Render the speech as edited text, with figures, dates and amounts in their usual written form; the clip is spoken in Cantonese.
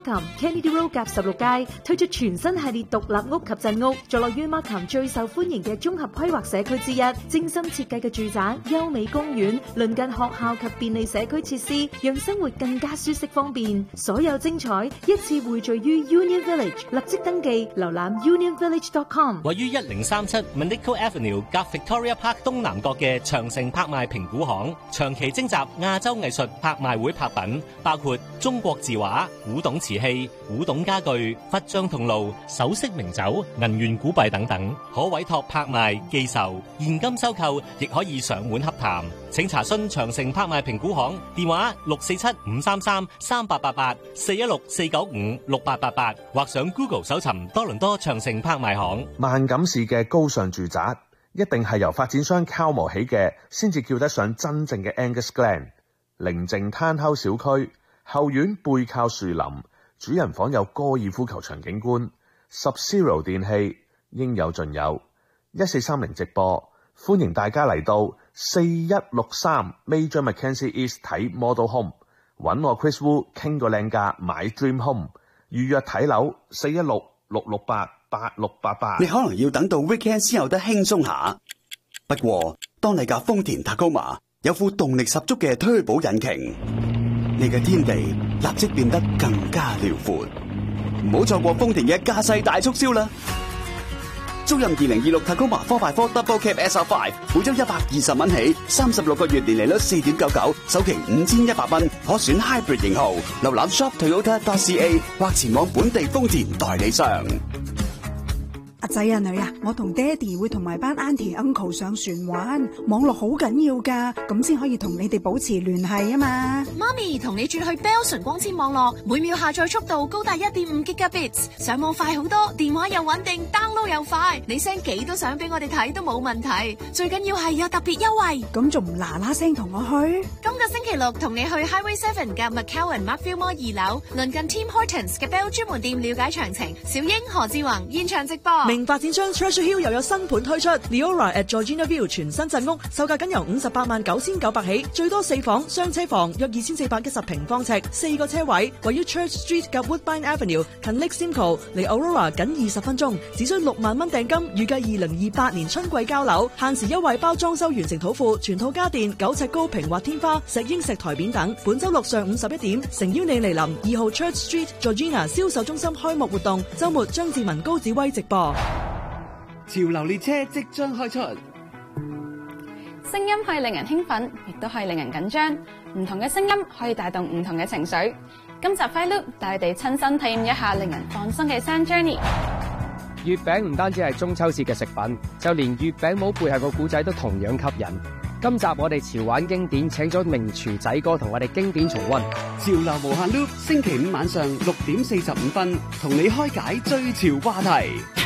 Kennedy Road 夾16街推出全新系列獨立屋及鎮屋，坐落於 Markham 最受歡迎嘅綜合規劃社區之一，精心設計嘅住宅、優美公園、鄰近學校及便利社區設施，讓生活更加舒適方便。所有精彩一次匯聚於 Union Village， 立即登記瀏覽 unionvillage.com。 位於1037 Manico Avenue 夾 Victoria Park 東南角嘅長城拍賣評估行，長期徵集亞洲藝術拍賣會拍品，包括中國字畫、古董瓷器、古董家具、佛像銅爐、首飾名酒、銀元古幣等等，可委託拍賣、寄售、現金收購，亦可以上門洽談。請查詢長城拍賣評估行電話647-533-3888 416-495-6888，或上 Google 搜尋多倫多長城拍賣行。 萬錦市嘅高尚住宅一定係由發展商敲模起嘅，先至叫得上真正嘅 Angus Glen。寧靜攤口小區，後院背靠樹林，主人房有高爾夫球場景觀， Sub-Zero 電器應有盡有。1430直播，歡迎大家嚟到4163 Major Mackenzie East 睇 Model Home， 揾我 Chris Wu 傾個靚價買 Dream Home， 預約睇樓416-668-8688。 你可能要等到 weekend 先有得輕鬆下，不過當你架豐田 Tacoma 有副動力十足嘅推保引擎，你嘅天地立即變得更加遼闊。唔好錯過豐田嘅駕駛大促銷啦！租賃2026 Tacoma 4x4 Double Cab SR5， 每周120蚊起，36個月年利率 4.99%， 首期5100蚊，可選 Hybrid 型號。瀏覽 shoptoyota.ca 或前往本地豐田代理商。 阿仔啊女啊，我同爹哋會同埋班 auntie uncle 上船玩，網絡好緊要噶，咁先可以同你哋保持聯繫啊嘛。 媽咪同你轉去 Bell 純光纖網絡，每秒下載速度高達 1.5 Gigabits， 上網快好多，電話又穩定 ，download 又快，你 send 幾多相俾我哋睇都冇問題，最緊要係有特別優惠。 咁仲唔嗱嗱聲同我去？ 今個星期六同你去 Highway 7嘅 McCowan Markville Mall 2樓，鄰近 Tim Hortons 嘅 Bell 專門店了解詳情。小英、何志宏現場直播。 名發展商 Treasure Hill 又有新盤推出 ，Leora at Georgina View 全新鎮屋，售價僅由589900起，最多4房雙車房，約2410平方尺，4個車位，位於 Church Street 及 Woodbine Avenue， 近 Lake Simcoe， 離 Aurora 僅20分鐘，只需6萬蚊訂金，預計2028年春季交樓，限時優惠包裝修完成土庫，全套家電9尺高平滑天花、石英石台匾等。本周六上午11點，誠邀你嚟臨2號 Church Street Georgina 銷售中心開幕活動，周末張志文高子威直播。 潮流列車即將開出， 聲音可以令人興奮，亦都可以令人緊張。唔同嘅聲音可以帶動唔同嘅情緒。今集 Fight Loop 帶你哋親身體驗一下令人放鬆嘅 Sound Journey。 月餅唔單止係中秋節嘅食品，就連月餅帽背後個故仔都同樣吸引。今集我哋潮玩經典，請咗名廚仔哥同我哋經典重溫。 潮流無限 Loop， 星期五晚上6點45分，同你開解最潮話題。